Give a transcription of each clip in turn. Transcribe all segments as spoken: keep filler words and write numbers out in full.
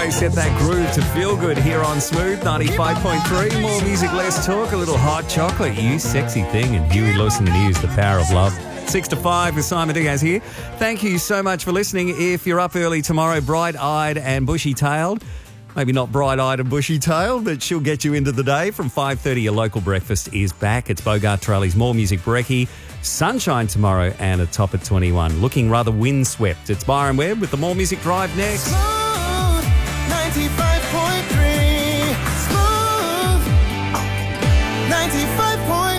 always set that groove to feel good here on Smooth ninety-five point three. More music, less talk, a little hot chocolate. You sexy thing. And Huey Lewis in the News, The Power of Love. Six to five with Simon Diaz here. Thank you so much for listening. If you're up early tomorrow, bright-eyed and bushy-tailed, maybe not bright-eyed and bushy-tailed, but she'll get you into the day. From five thirty, your local breakfast is back. It's Bogart Torelli's More Music Brekkie. Sunshine tomorrow and a top at twenty-one. Looking rather windswept. It's Byron Webb with the More Music Drive next. Smooth ninety-five point three. Smooth ninety-five point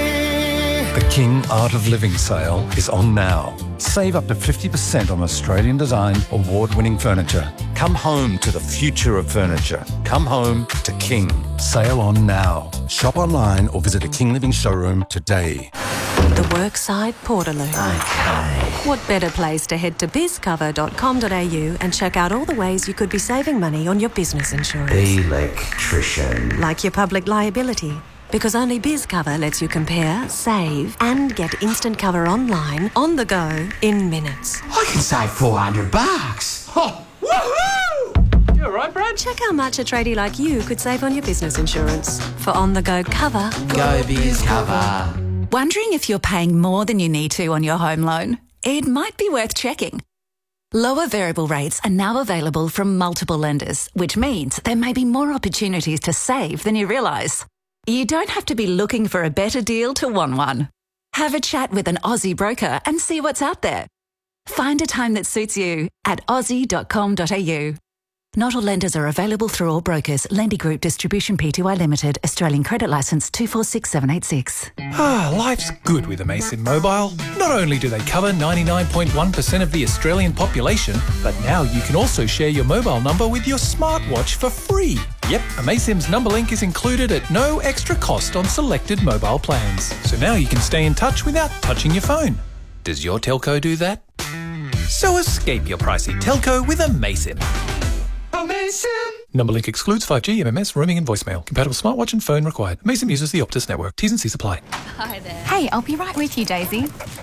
three. The King Art of Living sale is on now. Save up to fifty percent on Australian designed, award-winning furniture. Come home to the future of furniture. Come home to King. Sale on now. Shop online or visit a King Living showroom today. The Workside Portaloo. Okay. What better place to head to bizcover dot com dot a u and check out all the ways you could be saving money on your business insurance. Electrician. Like your public liability. Because only BizCover lets you compare, save, and get instant cover online, on the go, in minutes. I can save four hundred bucks. Oh, woohoo! You all right, Brad? Check how much a tradie like you could save on your business insurance. For on-the-go cover, Go BizCover. Wondering if you're paying more than you need to on your home loan? It might be worth checking. Lower variable rates are now available from multiple lenders, which means there may be more opportunities to save than you realise. You don't have to be looking for a better deal to want one. Have a chat with an Aussie broker and see what's out there. Find a time that suits you at aussie dot com dot a u. Not all lenders are available through all brokers. Lendy Group Distribution Pty Limited. Australian Credit Licence two four six seven eight six. Ah, life's good with Amaysim Mobile. Not only do they cover ninety-nine point one percent of the Australian population, but now you can also share your mobile number with your smartwatch for free. Yep, Amaysim's number link is included at no extra cost on selected mobile plans. So now you can stay in touch without touching your phone. Does your telco do that? So escape your pricey telco with Amaysim. Number link excludes five G, M M S, roaming and voicemail. Compatible smartwatch and phone required. Amaysim uses the Optus network. T's and C's apply. Hi there. Hey, I'll be right with you, Daisy.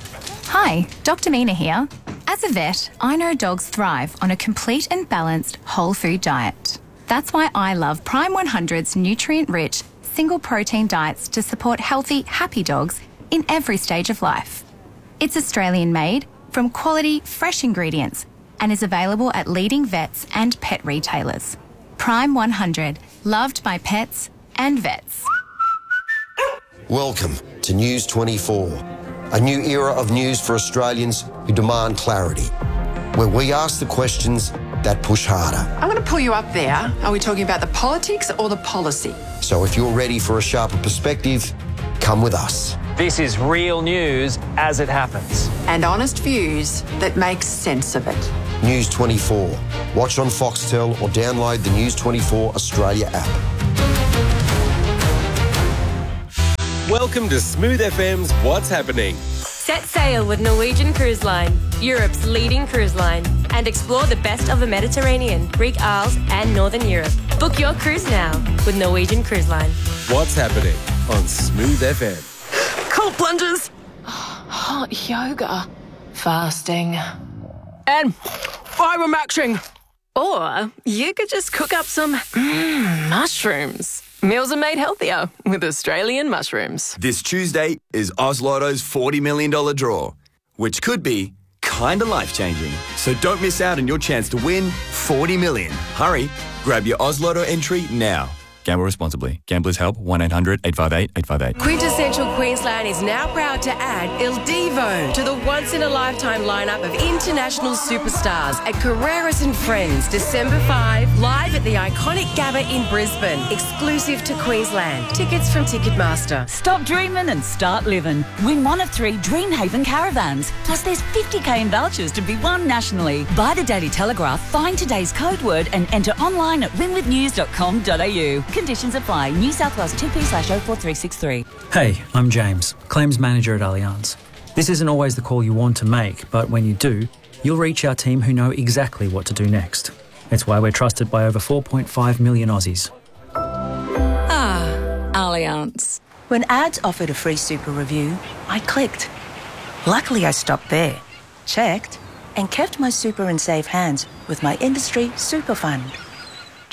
Hi, Doctor Mina here. As a vet, I know dogs thrive on a complete and balanced whole food diet. That's why I love Prime one hundred's nutrient-rich, single-protein diets to support healthy, happy dogs in every stage of life. It's Australian-made, from quality, fresh ingredients, and is available at leading vets and pet retailers. Prime one hundred, loved by pets and vets. Welcome to News twenty-four, a new era of news for Australians who demand clarity, where we ask the questions that push harder. I'm going to pull you up there. Are we talking about the politics or the policy? So if you're ready for a sharper perspective, come with us. This is real news as it happens. And honest views that make sense of it. News twenty-four. Watch on Foxtel or download the News twenty-four Australia app. Welcome to Smooth F M's What's Happening. Set sail with Norwegian Cruise Line, Europe's leading cruise line, and explore the best of the Mediterranean, Greek Isles, and Northern Europe. Book your cruise now with Norwegian Cruise Line. What's Happening on Smooth F M. Cold plunges. Hot yoga. Fasting. And fibre-maxing. Or you could just cook up some mm, mushrooms. Meals are made healthier with Australian mushrooms. This Tuesday is Oz Lotto's forty million dollars draw, which could be kinda life-changing. So don't miss out on your chance to win forty million dollars. Hurry, grab your Oz Lotto entry now. Gamble responsibly. Gamblers Help, one eight hundred eight five eight eight five eight. Quintessential Queensland is now proud to add Il Divo to the once-in-a-lifetime lineup of international superstars at Carreras and Friends, December fifth, live at the iconic Gabba in Brisbane, exclusive to Queensland. Tickets from Ticketmaster. Stop dreaming and start living. Win one of three Dreamhaven caravans. Plus there's fifty k in vouchers to be won nationally. Buy the Daily Telegraph, find today's code word and enter online at win with news dot com dot a u. Conditions apply. New South Wales two P slash oh four three six three. Hey, I'm James, Claims Manager at Allianz. This isn't always the call you want to make, but when you do, you'll reach our team who know exactly what to do next. It's why we're trusted by over four point five million Aussies. Ah, Allianz. When ads offered a free super review, I clicked. Luckily, I stopped there, checked, and kept my super in safe hands with my industry super fund.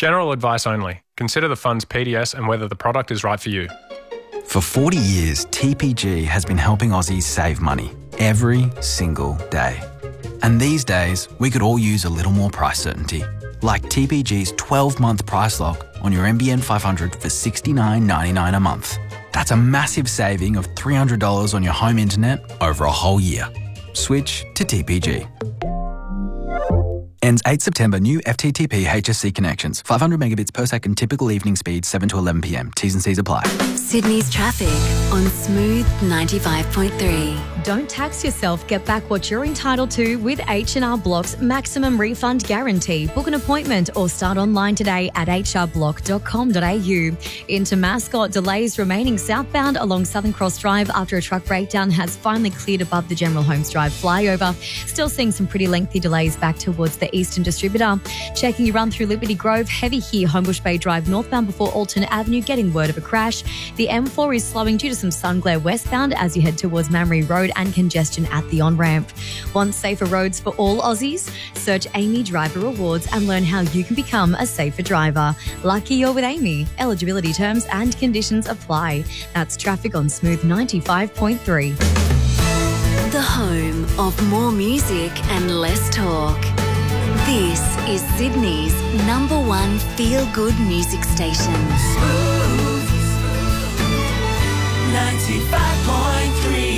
General advice only. Consider the fund's P D S and whether the product is right for you. For forty years, T P G has been helping Aussies save money every single day. And these days, we could all use a little more price certainty. Like T P G's twelve-month price lock on your N B N five hundred for sixty-nine ninety-nine a month. That's a massive saving of three hundred dollars on your home internet over a whole year. Switch to T P G. Ends eighth September. New F T T P H S C connections. five hundred megabits per second. Typical evening speed seven to eleven p m. T's and C's apply. Sydney's traffic on Smooth ninety-five point three. Don't tax yourself. Get back what you're entitled to with H and R Block's maximum refund guarantee. Book an appointment or start online today at h r block dot com dot a u. Into Mascot, delays remaining southbound along Southern Cross Drive after a truck breakdown has finally cleared above the General Holmes Drive flyover. Still seeing some pretty lengthy delays back towards the Eastern Distributor. Checking your run through Liberty Grove, heavy here, Homebush Bay Drive northbound before Alton Avenue, getting word of a crash. The M four is slowing due to some sun glare westbound as you head towards Mamre Road and congestion at the on-ramp. Want safer roads for all Aussies? Search Amy Driver Awards and learn how you can become a safer driver. Lucky you're with Amy. Eligibility terms and conditions apply. That's traffic on Smooth ninety-five point three. The home of more music and less talk. This is Sydney's number one feel-good music station. Smooth ninety-five point three.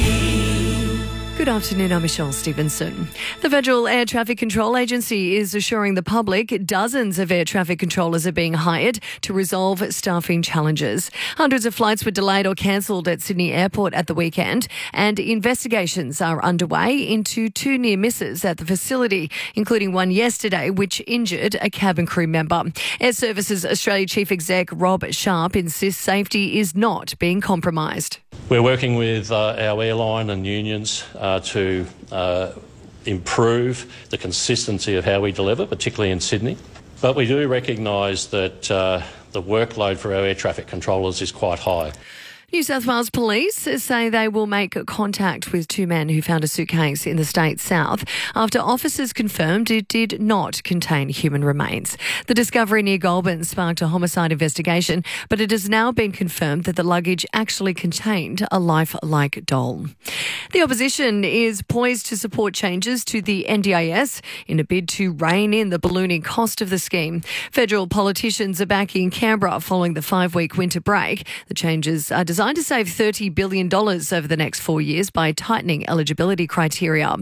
Good afternoon, I'm Michelle Stevenson. The Federal Air Traffic Control Agency is assuring the public dozens of air traffic controllers are being hired to resolve staffing challenges. Hundreds of flights were delayed or cancelled at Sydney Airport at the weekend, and investigations are underway into two near misses at the facility, including one yesterday which injured a cabin crew member. Air Services Australia Chief Exec Rob Sharp insists safety is not being compromised. We're working with uh, our airline and unions uh, to uh, improve the consistency of how we deliver, particularly in Sydney. But we do recognise that uh, the workload for our air traffic controllers is quite high. New South Wales Police say they will make contact with two men who found a suitcase in the state's south after officers confirmed it did not contain human remains. The discovery near Goulburn sparked a homicide investigation, but it has now been confirmed that the luggage actually contained a lifelike doll. The opposition is poised to support changes to the N D I S in a bid to rein in the ballooning cost of the scheme. Federal politicians are back in Canberra following the five-week winter break. The changes are designed to save thirty billion dollars over the next four years by tightening eligibility criteria.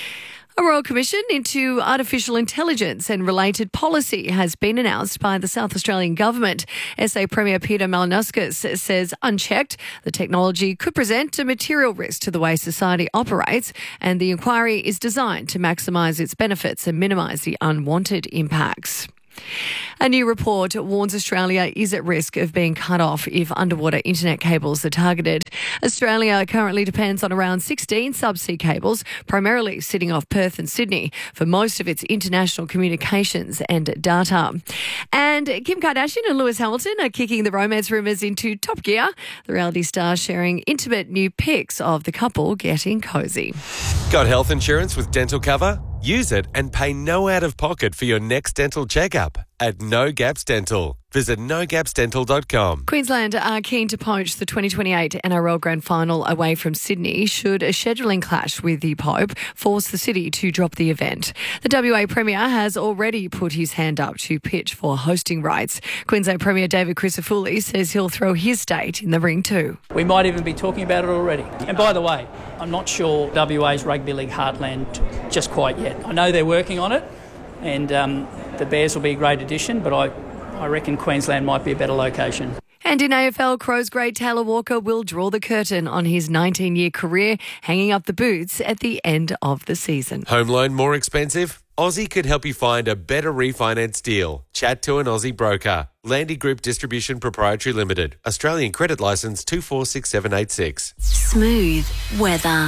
A Royal Commission into Artificial Intelligence and related policy has been announced by the South Australian Government. S A Premier Peter Malinauskas says unchecked, the technology could present a material risk to the way society operates, and the inquiry is designed to maximise its benefits and minimise the unwanted impacts. A new report warns Australia is at risk of being cut off if underwater internet cables are targeted. Australia currently depends on around sixteen subsea cables, primarily sitting off Perth and Sydney, for most of its international communications and data. And Kim Kardashian and Lewis Hamilton are kicking the romance rumours into top gear. The reality star sharing intimate new pics of the couple getting cosy. Got health insurance with dental cover? Use it and pay no out-of-pocket for your next dental checkup at No Gaps Dental. Visit no gaps dental dot com. Queensland are keen to poach the twenty twenty-eight N R L Grand Final away from Sydney should a scheduling clash with the Pope force the city to drop the event. The W A Premier has already put his hand up to pitch for hosting rights. Queensland Premier David Crisafulli says he'll throw his state in the ring too. We might even be talking about it already. And by the way, I'm not sure W A's Rugby League heartland just quite yet. I know they're working on it, and um, the Bears will be a great addition, but I, I reckon Queensland might be a better location. And in A F L, Crows great Taylor Walker will draw the curtain on his nineteen-year career, hanging up the boots at the end of the season. Home loan more expensive? Aussie could help you find a better refinance deal. Chat to an Aussie broker. Landy Group Distribution Proprietary Limited. Australian Credit Licence two four six seven eight six. Smooth weather.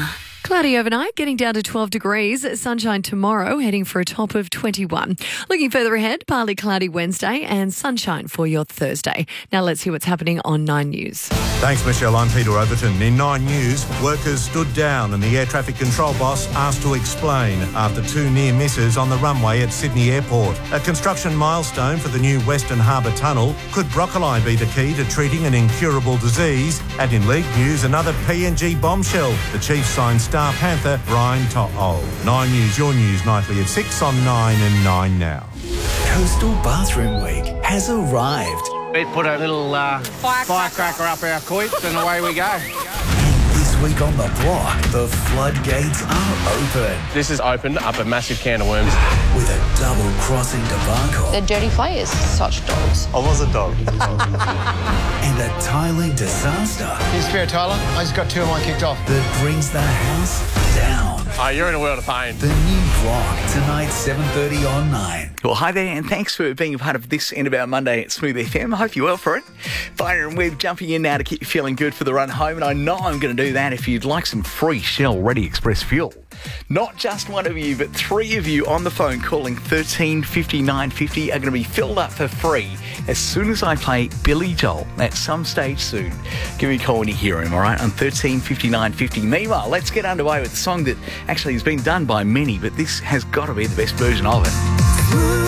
Cloudy overnight, getting down to twelve degrees. Sunshine tomorrow, heading for a top of twenty-one. Looking further ahead, partly cloudy Wednesday and sunshine for your Thursday. Now let's see what's happening on Nine News. Thanks, Michelle. I'm Peter Overton. In Nine News, workers stood down and the air traffic control boss asked to explain after two near misses on the runway at Sydney Airport. A construction milestone for the new Western Harbour Tunnel. Could broccoli be the key to treating an incurable disease? And in league news, another P N G bombshell. The Chiefs signed star panther Brian To'o. Nine News, your news nightly at six on Nine and Nine now. Coastal Bathroom Week has arrived. We put a little uh, firecracker up our coits and away we go. This week on The Block, the floodgates are open. This has opened up a massive can of worms. With a double-crossing debacle. They're dirty players, such dogs. I was a dog. And a tiling disaster. Here's fair, Tyler. I just got two of mine kicked off. That brings the house down. Oh, you're in a world of pain. The new Block, tonight, seven thirty on Nine. Well, hi there, and thanks for being a part of this end of our Monday at Smooth F M. I hope you're well for it. Fire and Web jumping in now to keep you feeling good for the run home, and I know I'm going to do that if you'd like some free Shell Ready Express fuel. Not just one of you, but three of you on the phone calling thirteen fifty-nine fifty are going to be filled up for free as soon as I play Billy Joel at some stage soon. Give me a call when you hear him, all right, on thirteen fifty-nine fifty. Meanwhile, let's get underway with a song that actually has been done by many, but this has got to be the best version of it.